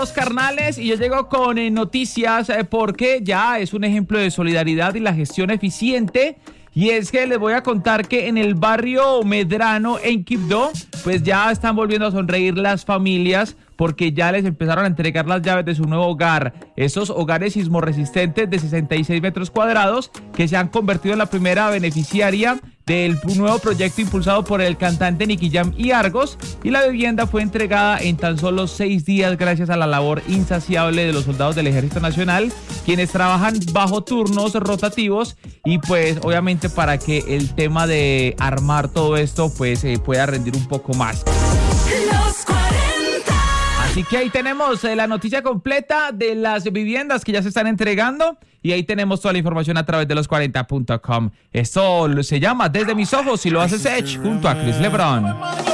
Los carnales, y yo llego con noticias porque ya es un ejemplo de solidaridad y la gestión eficiente. Y es que les voy a contar que en el barrio Medrano, en Quibdó, pues ya están volviendo a sonreír las familias porque ya les empezaron a entregar las llaves de su nuevo hogar. Esos hogares sismorresistentes de 66 metros cuadrados que se han convertido en la primera beneficiaria del nuevo proyecto impulsado por el cantante Nicky Jam y Argos, y la vivienda fue entregada en tan solo 6 días gracias a la labor insaciable de los soldados del Ejército Nacional, quienes trabajan bajo turnos rotativos y pues obviamente para que el tema de armar todo esto pues pueda rendir un poco más. Así que ahí tenemos la noticia completa de las viviendas que ya se están entregando y ahí tenemos toda la información a través de los40.com. Esto se llama Desde Mis Ojos y lo hace Sech junto a Chris Lebron.